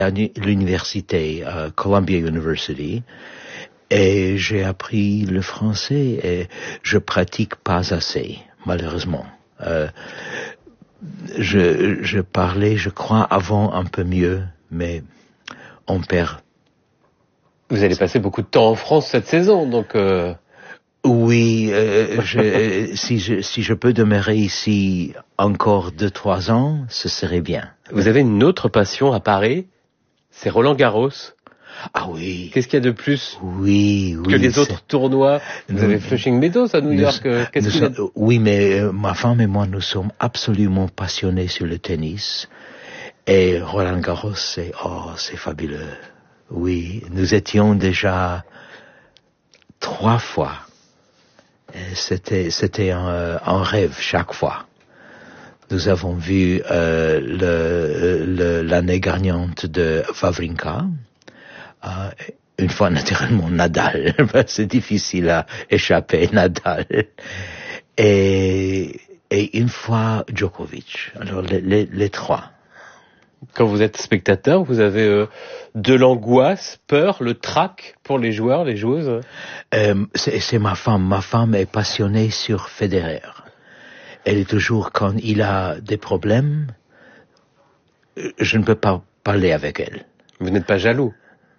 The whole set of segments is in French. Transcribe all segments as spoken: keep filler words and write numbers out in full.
à l'université, à Columbia University, et j'ai appris le français et je pratique pas assez, malheureusement. Euh, je, je parlais, je crois, avant un peu mieux, mais on perd. Vous allez passer beaucoup de temps en France cette saison, donc... Euh... Oui, euh, je, si, je, si je peux demeurer ici encore deux, trois ans, ce serait bien. Vous avez une autre passion à Paris, c'est Roland Garros. Ah oui. Qu'est-ce qu'il y a de plus oui, oui, que les autres tournois? Vous nous, avez Flushing Meadows à New nous, York. Qu'est-ce qu'il sommes, y a... Oui, mais euh, ma femme et moi, nous sommes absolument passionnés sur le tennis. Et Roland Garros, c'est, oh, c'est fabuleux. Oui, nous étions déjà trois fois. Et c'était, c'était un, un rêve chaque fois. Nous avons vu euh, le, le, l'année gagnante de Wawrinka. Euh, une fois, naturellement, Nadal. C'est difficile à échapper, Nadal. Et, et une fois, Djokovic. Alors, les, les, les trois. Quand vous êtes spectateur, vous avez euh, de l'angoisse, peur, le trac pour les joueurs, les joueuses? euh, c'est, c'est ma femme. Ma femme est passionnée sur Federer. Elle est toujours, quand il a des problèmes, je ne peux pas parler avec elle. Vous n'êtes pas jaloux?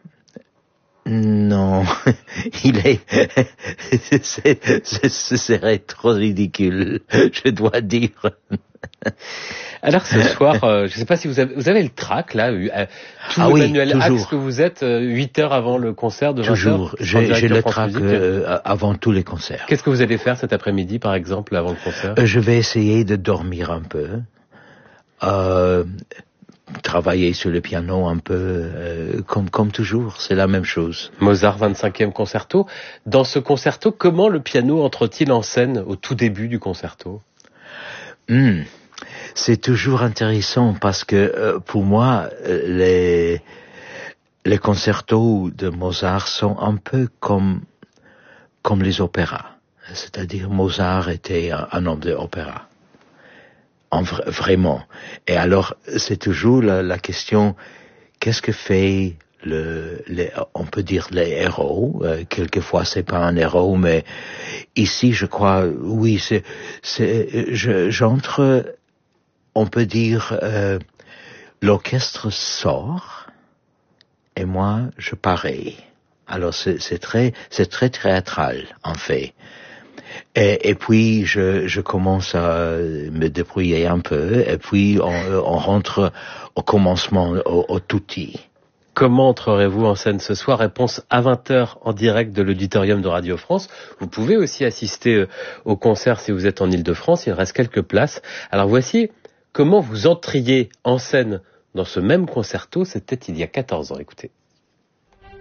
Non, il est, c'est, c'est, ce serait trop ridicule, je dois dire. Alors ce soir, euh, je ne sais pas si vous avez, vous avez le trac là, euh, tout ah le oui, manuel toujours. Axe que vous êtes, euh, huit heures avant le concert de vingt heures. Toujours, j'ai, j'ai le trac euh, avant tous les concerts. Qu'est-ce que vous allez faire cet après-midi par exemple avant le concert? euh, Je vais essayer de dormir un peu, euh, travailler sur le piano un peu, euh, comme, comme toujours, c'est la même chose. Mozart vingt-cinquième concerto. Dans ce concerto, comment le piano entre-t-il en scène au tout début du concerto? Hmm. C'est toujours intéressant parce que euh, pour moi, les, les concertos de Mozart sont un peu comme, comme les opéras. C'est-à-dire Mozart était un, un homme d'opéra. En vra- vraiment. Et alors, c'est toujours la, la question, qu'est-ce que fait le, les, on peut dire les héros, euh, quelquefois c'est pas un héros, mais ici je crois, oui, c'est, c'est, je, j'entre, on peut dire, euh, l'orchestre sort, et moi, je parais. Alors, c'est, c'est très, c'est très théâtral, en fait. Et, et puis, je, je commence à me débrouiller un peu, et puis, on, on rentre au commencement, au, au tutti. Comment entrerez-vous en scène ce soir? Réponse à vingt heures en direct de l'auditorium de Radio France. Vous pouvez aussi assister au concert si vous êtes en Île-de-France. Il reste quelques places. Alors voici comment vous entriez en scène dans ce même concerto. C'était il y a quatorze ans. Écoutez.